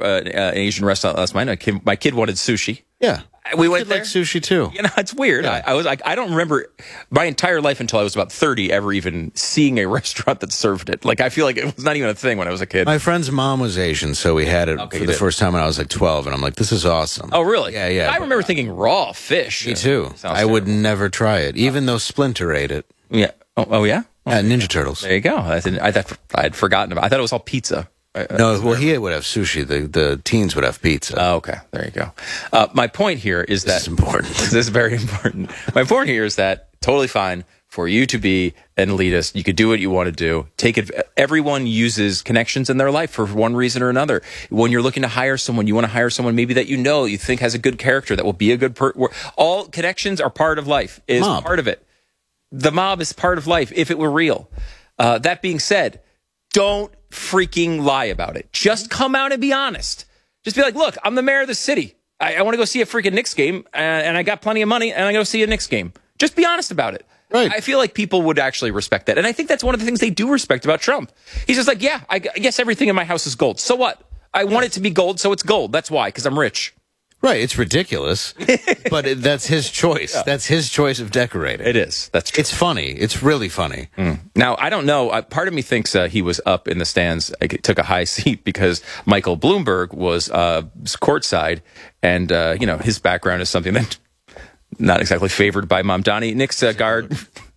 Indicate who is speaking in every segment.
Speaker 1: an Asian restaurant last night. My kid wanted sushi.
Speaker 2: Yeah.
Speaker 1: We went there.
Speaker 2: Like sushi too.
Speaker 1: You know, it's weird.
Speaker 2: Yeah.
Speaker 1: I was like, I don't remember my entire life until I was about 30 ever even seeing a restaurant that served it. Like, I feel like it was not even a thing when I was a kid.
Speaker 2: My friend's mom was Asian, so we had it for the first time when I was like 12, and I'm like, this is awesome.
Speaker 1: Oh, really?
Speaker 2: Yeah.
Speaker 1: I remember thinking raw fish.
Speaker 2: Me too. I would never try it, even though Splinter ate it.
Speaker 1: Yeah. Oh yeah?
Speaker 2: Ninja Turtles.
Speaker 1: There you go. I'd forgotten about it. I thought it was all pizza.
Speaker 2: No, well, he would have sushi. The teens would have pizza.
Speaker 1: Oh, okay. There you go. My point here is
Speaker 2: This is important.
Speaker 1: This is very important. My point here is that totally fine for you to be an elitist. You could do what you want to do. Take it. Everyone uses connections in their life for one reason or another. When you're looking to hire someone, you want to hire someone maybe that you think has a good character, that will be a good all connections are part of life, is part of it. The mob is part of life if it were real. That being said, don't freaking lie about it. Just come out and be honest. Just be like, look, I'm the mayor of the city. I want to go see a freaking Knicks game, and I got plenty of money, and I go see a Knicks game. Just be honest about it.
Speaker 2: Right.
Speaker 1: I feel like people would actually respect that. And I think that's one of the things they do respect about Trump. He's just like, yeah, I guess everything in my house is gold. So what? I want it to be gold, so it's gold. That's why, because I'm rich.
Speaker 2: Right, it's ridiculous, but that's his choice. Yeah. That's his choice of decorating.
Speaker 1: It is. That's true.
Speaker 2: It's funny. It's really funny.
Speaker 1: Now, I don't know. Part of me thinks he was up in the stands, took a high seat because Michael Bloomberg was courtside, and his background is something that not exactly favored by Mamdani. Knicks guard.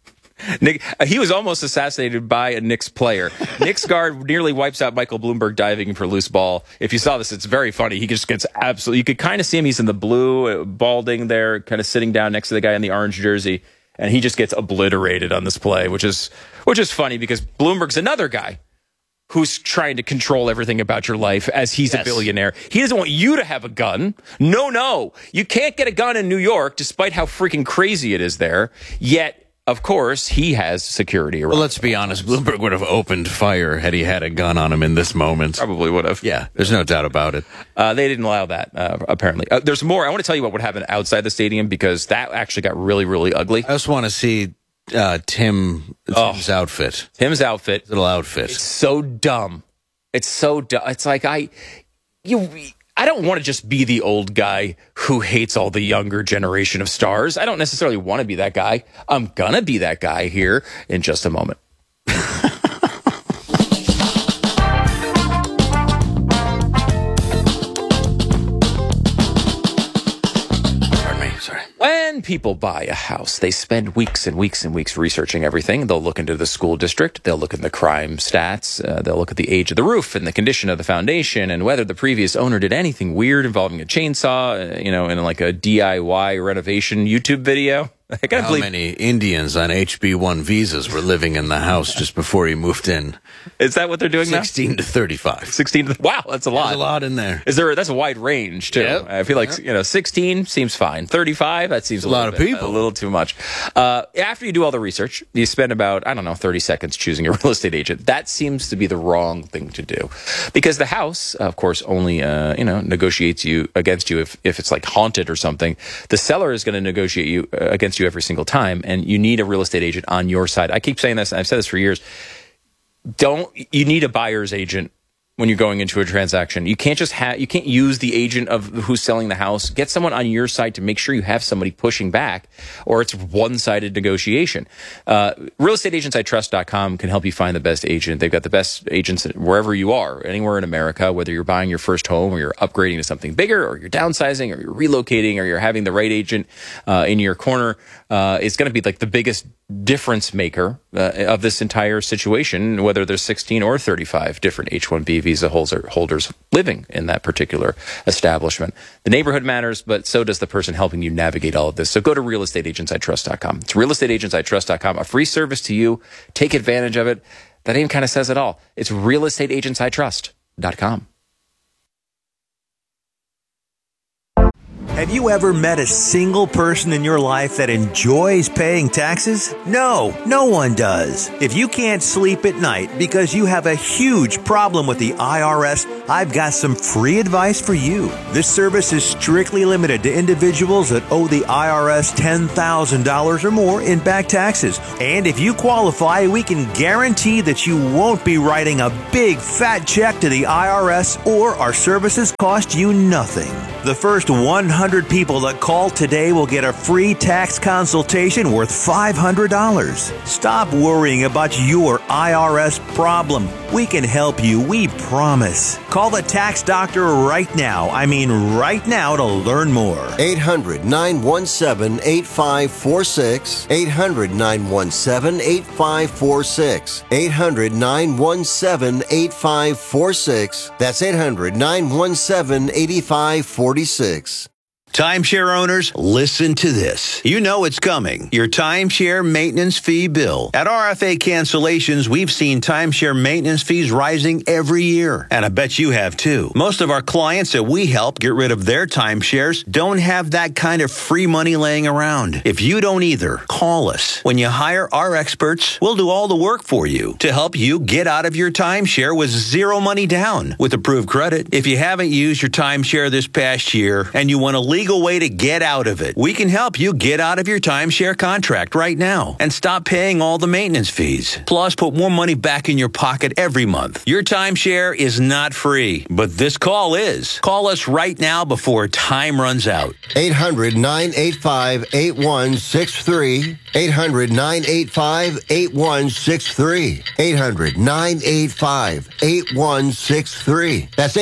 Speaker 1: He was almost assassinated by a Knicks player. Knicks guard nearly wipes out Michael Bloomberg diving for loose ball. If you saw this, it's very funny. He just gets absolutely. You could kind of see him. He's in the blue, balding there, kind of sitting down next to the guy in the orange jersey, and he just gets obliterated on this play, which is funny because Bloomberg's another guy who's trying to control everything about your life as he's a billionaire. He doesn't want you to have a gun. No. You can't get a gun in New York, despite how freaking crazy it is there. Yet, of course, he has security around.
Speaker 2: Well, let's be honest. Bloomberg would have opened fire had he had a gun on him in this moment.
Speaker 1: Probably would have.
Speaker 2: Yeah, there's no doubt about it.
Speaker 1: They didn't allow that, apparently. There's more. I want to tell you what would happen outside the stadium because that actually got really, really ugly.
Speaker 2: I just want to see Tim's outfit.
Speaker 1: Tim's outfit.
Speaker 2: Little outfit.
Speaker 1: It's so dumb. It's like I don't want to just be the old guy who hates all the younger generation of stars. I don't necessarily want to be that guy. I'm going to be that guy here in just a moment. When people buy a house, they spend weeks and weeks and weeks researching everything. They'll look into the school district. They'll look at the crime stats. They'll look at the age of the roof and the condition of the foundation and whether the previous owner did anything weird involving a chainsaw, in like a DIY renovation YouTube video.
Speaker 2: How many Indians on HB1 visas were living in the house just before he moved in?
Speaker 1: Is that what they're doing
Speaker 2: 16 to 35.
Speaker 1: 16 to wow, that's a lot.
Speaker 2: There's a lot in there.
Speaker 1: That's a wide range, too. Yep. I feel like, 16 seems fine. 35, that seems
Speaker 2: a lot of people.
Speaker 1: A little too much. After you do all the research, you spend about, 30 seconds choosing a real estate agent. That seems to be the wrong thing to do. Because the house, of course, only, negotiates against you if it's like haunted or something. The seller is going to negotiate against you every single time, and you need a real estate agent on your side. I keep saying this, and I've said this for years. You need a buyer's agent when you're going into a transaction. You can't use the agent of who's selling the house. Get someone on your side to make sure you have somebody pushing back, or it's one-sided negotiation. RealestateAgentsITrust.com can help you find the best agent. They've got the best agents wherever you are, anywhere in America, whether you're buying your first home or you're upgrading to something bigger or you're downsizing or you're relocating or you're having the right agent in your corner. It's going to be like the biggest difference maker of this entire situation, whether there's 16 or 35 different H-1B visa holders living in that particular establishment. The neighborhood matters, but so does the person helping you navigate all of this. So go to realestateagentsitrust.com. It's realestateagentsitrust.com, a free service to you. Take advantage of it. That name kind of says it all. It's realestateagentsitrust.com.
Speaker 3: Have you ever met a single person in your life that enjoys paying taxes? No, no one does. If you can't sleep at night because you have a huge problem with the IRS, I've got some free advice for you. This service is strictly limited to individuals that owe the IRS $10,000 or more in back taxes. And if you qualify, we can guarantee that you won't be writing a big fat check to the IRS, or our services cost you nothing. The first 100 people that call today will get a free tax consultation worth $500. Stop worrying about your IRS problem. We can help you, we promise. Call the tax doctor right now. I mean right now, to learn more.
Speaker 4: 800-917-8546. 800-917-8546. 800-917-8546. That's 800-917-8546.
Speaker 5: Timeshare owners, listen to this. You know it's coming. Your timeshare maintenance fee bill. At RFA Cancellations, we've seen timeshare maintenance fees rising every year. And I bet you have too. Most of our clients that we help get rid of their timeshares don't have that kind of free money laying around. If you don't either, call us. When you hire our experts, we'll do all the work for you to help you get out of your timeshare with zero money down with approved credit. If you haven't used your timeshare this past year and you want a legal way to get out of it, we can help you get out of your timeshare contract right now and stop paying all the maintenance fees. Plus, put more money back in your pocket every month. Your timeshare is not free, but this call is. Call us right now before time runs out.
Speaker 4: 800-985-8163. 800-985-8163. 800-985-8163. That's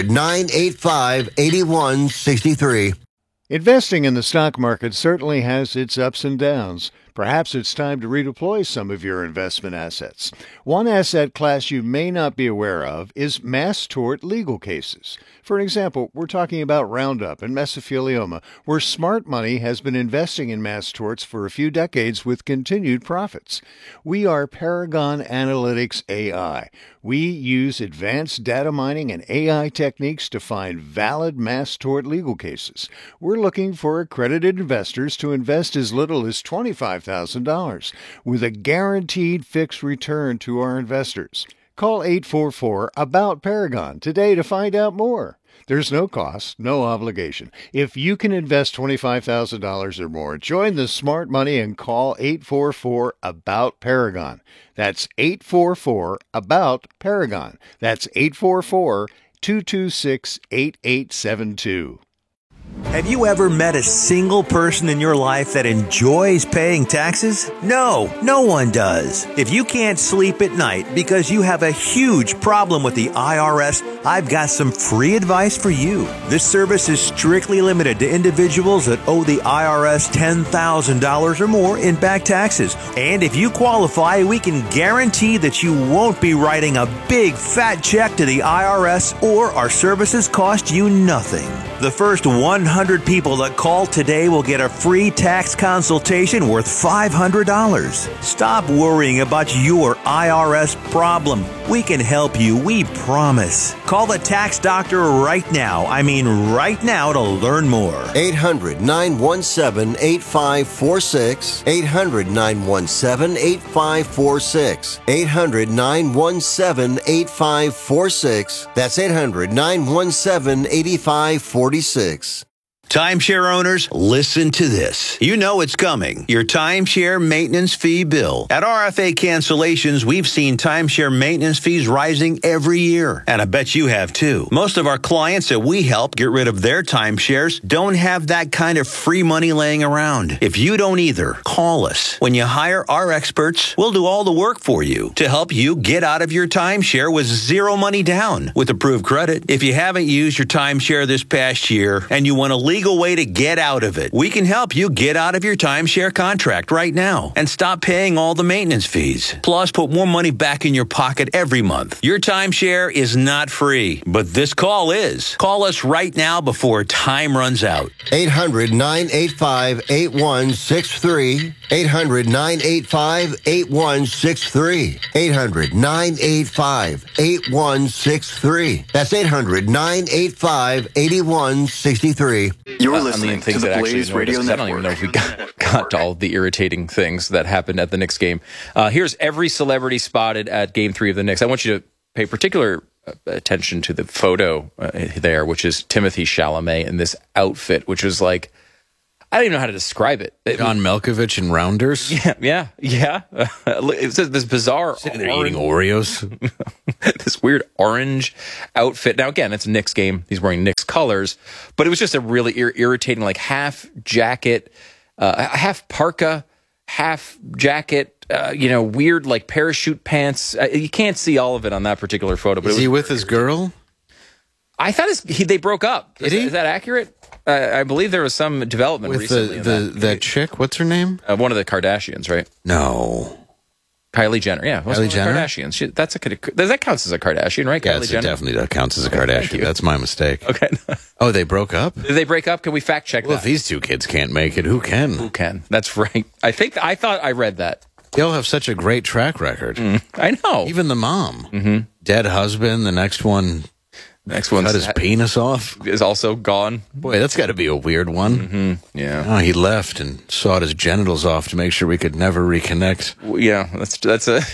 Speaker 4: 800-985-8163.
Speaker 6: Investing in the stock market certainly has its ups and downs. Perhaps it's time to redeploy some of your investment assets. One asset class you may not be aware of is mass tort legal cases. For example, we're talking about Roundup and mesothelioma, where smart money has been investing in mass torts for a few decades with continued profits. We are Paragon Analytics AI. We use advanced data mining and AI techniques to find valid mass tort legal cases. We're looking for accredited investors to invest as little as $25,000 with a guaranteed fixed return to our investors. Call 844-ABOUT-PARAGON today to find out more. There's no cost, no obligation. If you can invest $25,000 or more, join the smart money and call 844-ABOUT-PARAGON. That's 844-ABOUT-PARAGON. That's 844-226-8872.
Speaker 3: Have you ever met a single person in your life that enjoys paying taxes? No, no one does. If you can't sleep at night because you have a huge problem with the IRS, I've got some free advice for you. This service is strictly limited to individuals that owe the IRS $10,000 or more in back taxes. And if you qualify, we can guarantee that you won't be writing a big fat check to the IRS, or our services cost you nothing. The first 100 people that call today will get a free tax consultation worth $500. Stop worrying about your IRS problem. We can help you, we promise. Call the tax doctor right now. I mean right now, to learn more.
Speaker 4: 800-917-8546. 800-917-8546. 800-917-8546. That's 800-917-8546.
Speaker 5: Timeshare owners, listen to this. You know it's coming. Your timeshare maintenance fee bill. At RFA Cancellations, we've seen timeshare maintenance fees rising every year. And I bet you have too. Most of our clients that we help get rid of their timeshares don't have that kind of free money laying around. If you don't either, call us. When you hire our experts, we'll do all the work for you to help you get out of your timeshare with zero money down with approved credit. If you haven't used your timeshare this past year and you want to legal way to get out of it, we can help you get out of your timeshare contract right now and stop paying all the maintenance fees. Plus, put more money back in your pocket every month. Your timeshare is not free, but this call is. Call us right now before time runs out.
Speaker 4: 800-985-8163. 800-985-8163. 800-985-8163. That's 800-985-8163.
Speaker 7: You're listening to the Blaze Radio Network.
Speaker 1: I don't even know if we got to all the irritating things that happened at the Knicks game. Here's every celebrity spotted at Game 3 of the Knicks. I want you to pay particular attention to the photo there, which is Timothy Chalamet in this outfit, which was like, I don't even know how to describe it.
Speaker 2: John Malkovich in Rounders.
Speaker 1: Yeah. It says this bizarre
Speaker 2: They're eating Oreos.
Speaker 1: this weird orange outfit. Now, again, it's a Knicks game. He's wearing Knicks colors, but it was just a really irritating, like half jacket, half parka, half jacket, weird like parachute pants. You can't see all of it on that particular photo. But
Speaker 2: Is he with his girl?
Speaker 1: I thought they broke up. Is that accurate? I believe there was some development
Speaker 2: With
Speaker 1: recently.
Speaker 2: that chick, what's her name?
Speaker 1: One of the Kardashians, right?
Speaker 2: No.
Speaker 1: Kylie Jenner. Yeah,
Speaker 2: Kylie Jenner?
Speaker 1: Kardashians. That counts as a Kardashian, right?
Speaker 2: Yeah,
Speaker 1: Kylie
Speaker 2: it
Speaker 1: Jenner.
Speaker 2: definitely counts as a Kardashian. That's my mistake.
Speaker 1: Okay.
Speaker 2: Oh, they broke up?
Speaker 1: Did they break up? Can we fact check
Speaker 2: Well,
Speaker 1: that?
Speaker 2: if these two kids can't make it, who can?
Speaker 1: Who can? That's right. I thought I read that.
Speaker 2: They all have such a great track record.
Speaker 1: I know.
Speaker 2: Even the mom. Dead husband, the next one
Speaker 1: Next one
Speaker 2: cut his penis off.
Speaker 1: is also gone.
Speaker 2: Boy, that's got to be a weird one.
Speaker 1: Yeah.
Speaker 2: Oh, he left and sawed his genitals off to make sure we could never reconnect.
Speaker 1: Yeah, that's a...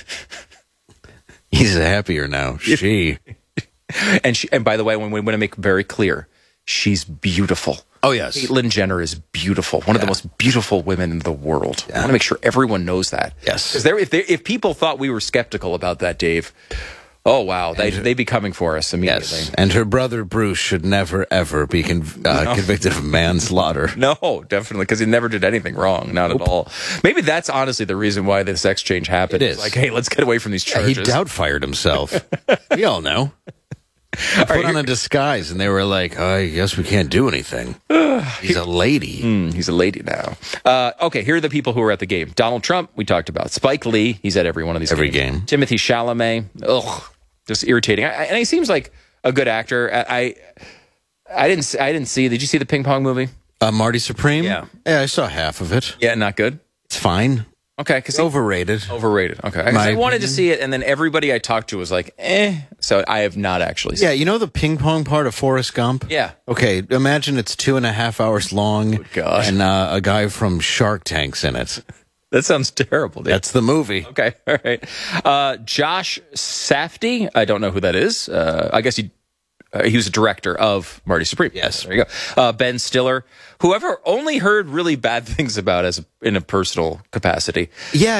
Speaker 2: He's happier now. She.
Speaker 1: And by the way, we want to make very clear, she's beautiful.
Speaker 2: Oh, yes.
Speaker 1: Caitlyn Jenner is beautiful. One of the most beautiful women in the world. I want to make sure everyone knows that.
Speaker 2: Yes.
Speaker 1: Because if people thought we were skeptical about that, Dave, oh, wow, they'd be coming for us immediately.
Speaker 2: Yes. And her brother Bruce should never, ever be convicted of manslaughter.
Speaker 1: No, definitely, because he never did anything wrong. Not at all. Maybe that's honestly the reason why this exchange happened.
Speaker 2: It is.
Speaker 1: Like, hey, let's get away from these charges.
Speaker 2: He doubtfired himself. We all know. He put on a disguise, and they were like, I guess we can't do anything. He's a lady.
Speaker 1: He's a lady now. Okay, here are the people who were at the game. Donald Trump, we talked about. Spike Lee, he's at every one of these
Speaker 2: Every
Speaker 1: games.
Speaker 2: game.
Speaker 1: Timothy Chalamet, just irritating. And he seems like a good actor. I didn't see. Did you see the ping pong movie?
Speaker 2: Marty Supreme?
Speaker 1: Yeah.
Speaker 2: Yeah, I saw half of it.
Speaker 1: Yeah, not good.
Speaker 2: It's fine.
Speaker 1: Okay, because
Speaker 2: Overrated.
Speaker 1: overrated. Okay, 'Cause I wanted to see it, and then everybody I talked to was like, So I have not actually seen
Speaker 2: Yeah, you know the ping pong part of Forrest Gump?
Speaker 1: Yeah.
Speaker 2: Okay, imagine it's 2.5 hours long,
Speaker 1: God.
Speaker 2: and a guy from Shark Tank's in it.
Speaker 1: That sounds terrible, dude.
Speaker 2: That's the movie.
Speaker 1: Okay, all right. Josh Safdie, I don't know who that is. I guess he was a director of Marty Supreme.
Speaker 2: Yes.
Speaker 1: There you go. Ben Stiller, whoever only heard really bad things about in a personal capacity.
Speaker 2: Yeah,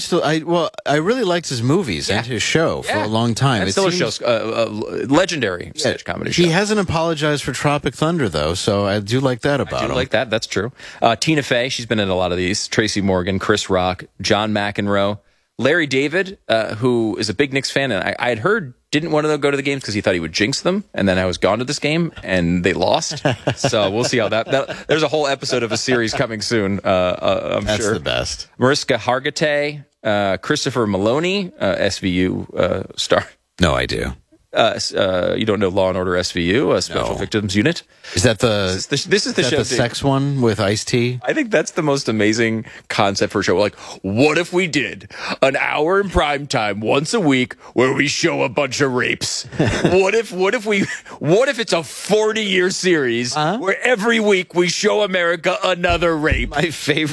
Speaker 2: I really liked his movies and his show for a long time.
Speaker 1: Ben Stiller's show's legendary sketch comedy show.
Speaker 2: He hasn't apologized for Tropic Thunder, though, so I do like that about
Speaker 1: I do
Speaker 2: him.
Speaker 1: like that. That's true. Tina Fey, she's been in a lot of these. Tracy Morgan, Chris Rock, John McEnroe, Larry David, who is a big Knicks fan, and I had heard didn't want to go to the games because he thought he would jinx them, and then I was gone to this game, and they lost. So we'll see how that there's a whole episode of a series coming soon, I'm
Speaker 2: That's
Speaker 1: sure.
Speaker 2: the best.
Speaker 1: Mariska Hargitay, Christopher Maloney, SVU star.
Speaker 2: No idea.
Speaker 1: You don't know Law and Order SVU, Special Victims Unit?
Speaker 2: Is that
Speaker 1: This is the show.
Speaker 2: the sex one with Ice-T?
Speaker 1: I think that's the most amazing concept for a show. Like, what if we did an hour in prime time once a week where we show a bunch of rapes? What if it's a 40-year series where every week we show America another rape?
Speaker 2: One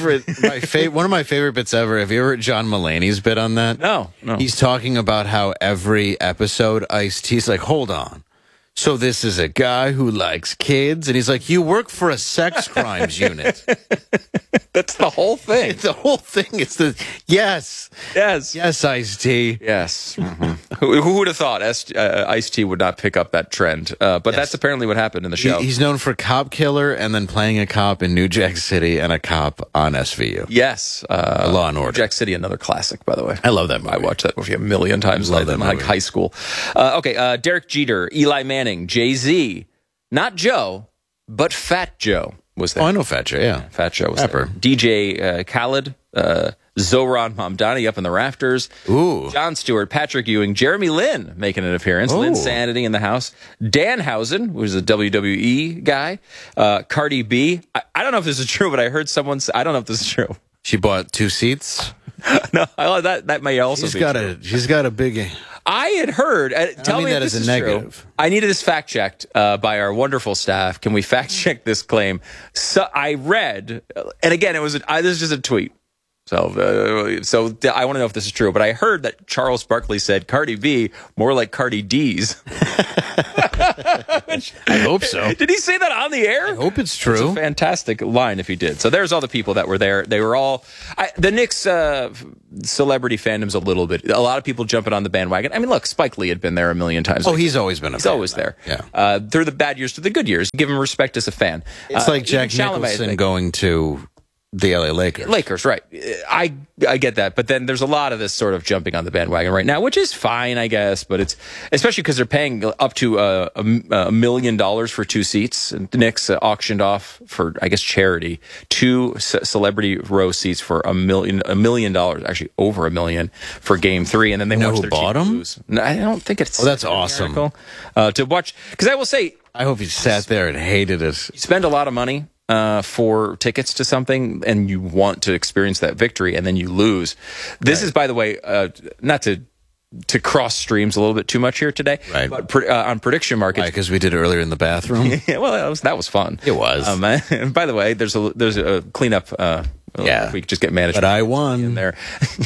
Speaker 2: of my favorite bits ever. Have you ever heard John Mulaney's bit on that?
Speaker 1: No.
Speaker 2: He's talking about how every episode Ice-T's like, hold on. So this is a guy who likes kids, and he's like, you work for a sex crimes unit.
Speaker 1: That's the whole thing.
Speaker 2: The whole thing is yes, Ice-T.
Speaker 1: Yes. Mm-hmm. Who would have thought Ice-T would not pick up that trend? But that's apparently what happened in the show.
Speaker 2: He's known for Cop Killer and then playing a cop in New Jack City and a cop on SVU.
Speaker 1: Yes.
Speaker 2: Law and Order.
Speaker 1: New Jack City, another classic, by the way.
Speaker 2: I love that movie.
Speaker 1: I watched that movie a million times.
Speaker 2: Love that
Speaker 1: in like
Speaker 2: movie.
Speaker 1: high school. Derek Jeter, Eli Manning, Jay-Z, not Joe, but Fat Joe was there.
Speaker 2: Oh, I know Fat Joe, yeah.
Speaker 1: Fat Joe was
Speaker 2: Rapper.
Speaker 1: there. DJ Khaled, Zohran Mamdani up in the rafters.
Speaker 2: Ooh.
Speaker 1: Jon Stewart, Patrick Ewing, Jeremy Lin making an appearance. Lynn Sanity in the house. Danhausen, who's a WWE guy. Cardi B. I don't know if this is true, but I heard someone say, I don't know if this is true.
Speaker 2: She bought 2 seats.
Speaker 1: No, that may also be true.
Speaker 2: She's got a big...
Speaker 1: I had heard. Tell me
Speaker 2: that
Speaker 1: if this
Speaker 2: as a
Speaker 1: is
Speaker 2: negative.
Speaker 1: true. I needed this fact checked by our wonderful staff. Can we fact check this claim? So I read, and again, this is just a tweet. So I want to know if this is true, but I heard that Charles Barkley said Cardi B more like Cardi D's.
Speaker 2: I hope so.
Speaker 1: Did he say that on the air?
Speaker 2: I hope it's true.
Speaker 1: It's a fantastic line if he did. So there's all the people that were there. They were all the Knicks celebrity fandom's a little bit. A lot of people jumping on the bandwagon. I mean, look, Spike Lee had been there a million times.
Speaker 2: Oh, he's always been.
Speaker 1: He's always there.
Speaker 2: Yeah.
Speaker 1: Through the bad years to the good years. Give him respect as a fan.
Speaker 2: It's like Jack Nicholson going to the LA Lakers.
Speaker 1: Lakers, right. I get that. But then there's a lot of this sort of jumping on the bandwagon right now, which is fine, I guess. But it's especially because they're paying up to $1 million for 2 seats. And the Knicks auctioned off for, I guess, charity, 2 celebrity row seats for $1 million, actually over $1 million for Game 3. And then they watched their team lose. No, I don't think it's.
Speaker 2: Oh, that's awesome.
Speaker 1: To watch. Because I will say.
Speaker 2: I hope he sat there and hated it.
Speaker 1: You spend a lot of money for tickets to something, and you want to experience that victory, and then you lose. This is, by the way, not to cross streams a little bit too much here today,
Speaker 2: right?
Speaker 1: But on prediction markets,
Speaker 2: because we did it earlier in the bathroom.
Speaker 1: Yeah, well, that was fun.
Speaker 2: It was.
Speaker 1: And by the way, there's a cleanup. We just get management.
Speaker 2: But I won
Speaker 1: in there.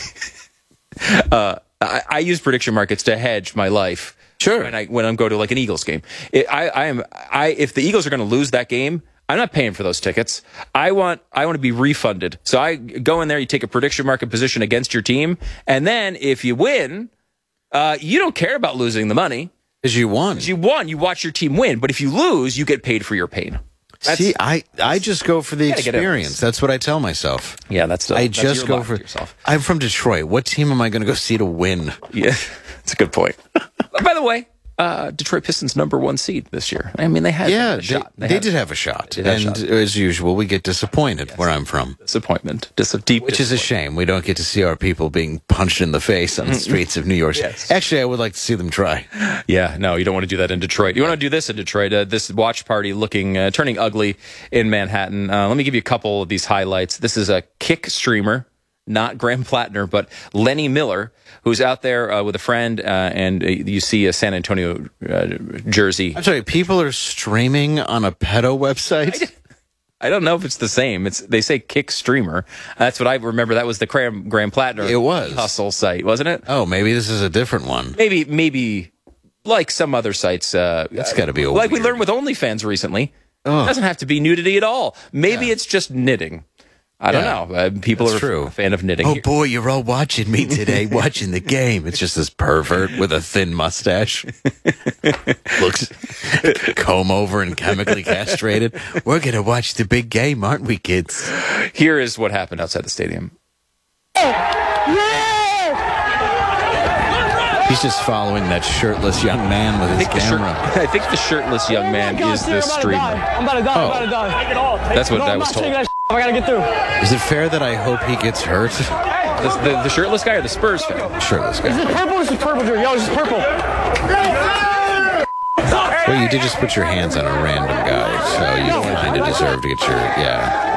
Speaker 1: I use prediction markets to hedge my life.
Speaker 2: Sure.
Speaker 1: When I'm going to like an Eagles game, if the Eagles are going to lose that game, I'm not paying for those tickets. I want to be refunded. So I go in there, you take a prediction market position against your team, and then if you win, you don't care about losing the money.
Speaker 2: Because you won.
Speaker 1: You watch your team win. But if you lose, you get paid for your pain.
Speaker 2: See, I just go for the experience. That's what I tell myself.
Speaker 1: Yeah, I
Speaker 2: just go for yourself. I'm from Detroit. What team am I going to go see to win?
Speaker 1: Yeah, that's a good point. By the way, Detroit Pistons #1 seed this year. I mean, they had a shot. They did have a shot.
Speaker 2: And as usual, we get disappointed where I'm from.
Speaker 1: Disappointment. Just a deep
Speaker 2: Which is a shame. We don't get to see our people being punched in the face on the streets of New York.
Speaker 1: Yes.
Speaker 2: Actually, I would like to see them try.
Speaker 1: Yeah, no, you don't want to do that in Detroit. You want to do this in Detroit. This watch party turning ugly in Manhattan. Let me give you a couple of these highlights. This is a kick streamer. Not Graham Plattner, but Lenny Miller, who's out there with a friend, and you see a San Antonio jersey.
Speaker 2: I'm sorry, people are streaming on a pedo website?
Speaker 1: I don't know if it's the same. They say Kick Streamer. That's what I remember. That was the Graham Plattner hustle site, wasn't it?
Speaker 2: Oh, maybe this is a different one.
Speaker 1: Maybe like some other sites.
Speaker 2: That's got to be
Speaker 1: like we learned with OnlyFans recently. It doesn't have to be nudity at all. Maybe it's just knitting. I don't know. People are a fan of knitting.
Speaker 2: Oh, boy, you're all watching me today, watching the game. It's just this pervert with a thin mustache. Looks comb over and chemically castrated. We're going to watch the big game, aren't we, kids?
Speaker 1: Here is what happened outside the stadium.
Speaker 2: He's just following that shirtless young man with his camera.
Speaker 1: I think the shirtless young man is the streamer.
Speaker 8: I'm about to die. I'm about to die.
Speaker 1: That's what I was told.
Speaker 8: I gotta get through.
Speaker 2: Is it fair that I hope he gets hurt?
Speaker 1: The shirtless guy or the Spurs fan?
Speaker 2: The shirtless guy.
Speaker 8: Is this purple or is this purple, Drew? Yo, this is purple.
Speaker 2: Well, you did just put your hands on a random guy, so you kind of deserve to get your,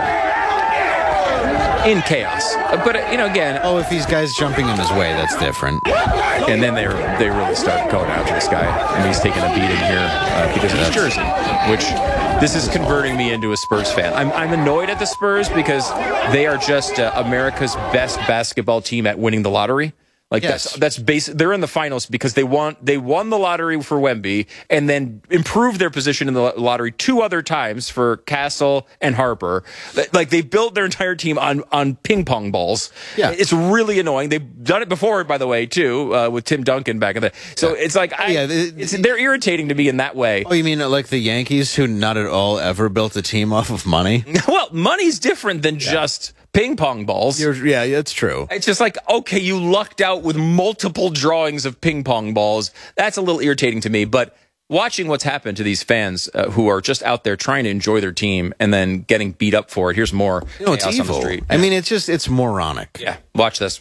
Speaker 1: in chaos. But, again...
Speaker 2: Oh, if these guys jumping in his way, that's different.
Speaker 1: And then they really start going after this guy, and he's taking a beating here because of his jersey, which this is converting me into a Spurs fan. I'm annoyed at the Spurs because they are just America's best basketball team at winning the lottery. Like that's basic. They're in the finals because they won the lottery for Wemby and then improved their position in the lottery 2 other times for Castle and Harper. Like they built their entire team on ping pong balls. Yeah, it's really annoying. They've done it before, by the way, too, with Tim Duncan back in the. So it's like they're irritating to me in that way.
Speaker 2: Oh, you mean like the Yankees, who not at all ever built a team off of money?
Speaker 1: Well, money's different than just ping pong balls.
Speaker 2: Yeah, that's true.
Speaker 1: It's just like, okay, you lucked out with multiple drawings of ping pong balls. That's a little irritating to me, but watching what's happened to these fans who are just out there trying to enjoy their team and then getting beat up for it. Here's more
Speaker 2: it's
Speaker 1: chaos
Speaker 2: evil.
Speaker 1: on the street.
Speaker 2: I mean, it's moronic.
Speaker 1: Yeah, watch this.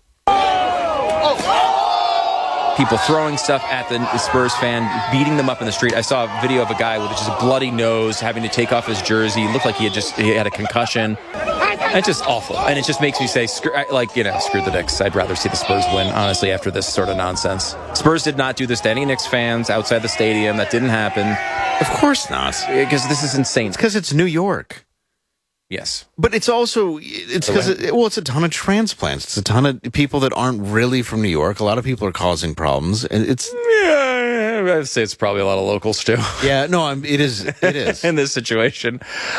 Speaker 1: People throwing stuff at the Spurs fan, beating them up in the street. I saw a video of a guy with just a bloody nose having to take off his jersey. Looked like he had a concussion. It's just awful. And it just makes me say, screw the Knicks. I'd rather see the Spurs win, honestly, after this sort of nonsense. Spurs did not do this to any Knicks fans outside the stadium. That didn't happen.
Speaker 2: Of course not.
Speaker 1: Because this is insane.
Speaker 2: It's because it's New York.
Speaker 1: Yes.
Speaker 2: But it's also, it's because, it's a ton of transplants. It's a ton of people that aren't really from New York. A lot of people are causing problems. And it's...
Speaker 1: Yeah, I'd say it's probably a lot of locals too.
Speaker 2: Yeah, no, it is. It is.
Speaker 1: In this situation.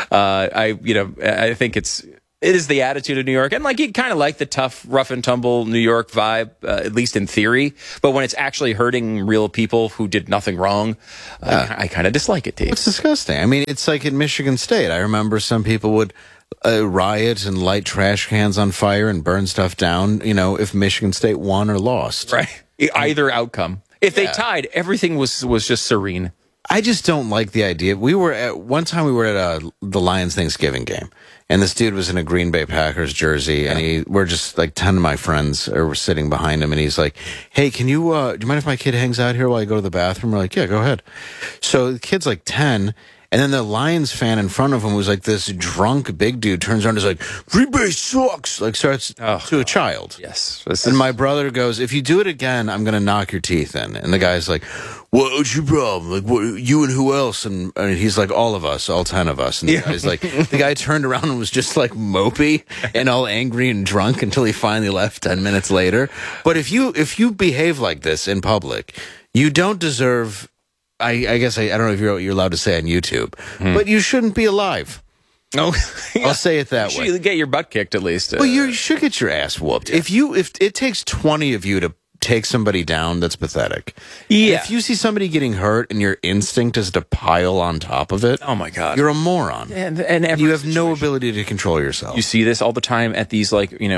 Speaker 1: I think it is the attitude of New York. And like, you kind of like the tough, rough and tumble New York vibe, at least in theory. But when it's actually hurting real people who did nothing wrong, I kind of dislike it, Dave.
Speaker 2: It's disgusting. I mean, it's like at Michigan State. I remember some people would riot and light trash cans on fire and burn stuff down, if Michigan State won or lost.
Speaker 1: Right. Either outcome. If they tied, everything was just serene.
Speaker 2: I just don't like the idea. One time we were at the Lions Thanksgiving game, and this dude was in a Green Bay Packers jersey, and we're just like 10 of my friends were sitting behind him, and he's like, "Hey, do you mind if my kid hangs out here while I go to the bathroom?" We're like, "Yeah, go ahead." So the kid's like 10, and then the Lions fan in front of him was like this drunk big dude turns around and is like, "Green Bay sucks," like starts to a child.
Speaker 1: Yes.
Speaker 2: And my brother goes, "If you do it again, I'm going to knock your teeth in." And the guy's like, "What's your problem? Like, what, you and who else?" And he's like, "All of us, all 10 of us." And the guy's like, the guy turned around and was just like mopey and all angry and drunk until he finally left 10 minutes later. But if you behave like this in public, you don't deserve. I guess I don't know if you're allowed to say on YouTube, but you shouldn't be alive.
Speaker 1: No,
Speaker 2: I'll say it that way.
Speaker 1: You get your butt kicked at least.
Speaker 2: Well, you should get your ass whooped. Yeah. If it takes 20 of you to take somebody down, that's pathetic.
Speaker 1: Yeah.
Speaker 2: If you see somebody getting hurt and your instinct is to pile on top of it,
Speaker 1: oh my God,
Speaker 2: you're a moron.
Speaker 1: And
Speaker 2: you have no ability to control yourself.
Speaker 1: You see this all the time at these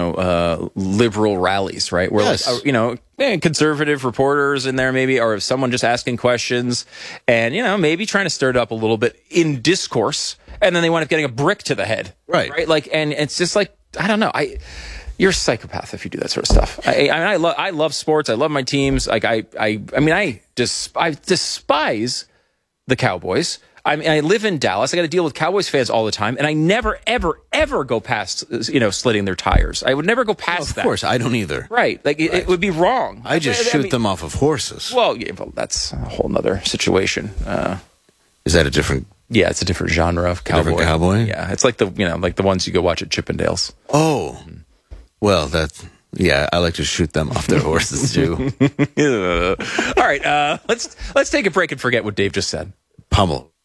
Speaker 1: liberal rallies, right? Where conservative reporters in there maybe, or someone just asking questions and maybe trying to stir it up a little bit in discourse, and then they wind up getting a brick to the head, right? Like, and it's just like, I don't know, you're a psychopath if you do that sort of stuff. I love sports. I love my teams. Like I despise the Cowboys. I live in Dallas. I got to deal with Cowboys fans all the time, and I never, ever, ever go past slitting their tires. I would never go past that.
Speaker 2: Of course, I don't either.
Speaker 1: Right? Like it would be wrong.
Speaker 2: I just shoot them off of horses.
Speaker 1: Well, that's a whole nother situation.
Speaker 2: Is that a different?
Speaker 1: Yeah, it's a different genre of cowboy.
Speaker 2: Different cowboy.
Speaker 1: Yeah, it's like the ones you go watch at Chippendales.
Speaker 2: Oh. Well, I like to shoot them off their horses too.
Speaker 1: All right, let's take a break and forget what Dave just said.
Speaker 2: Pummel.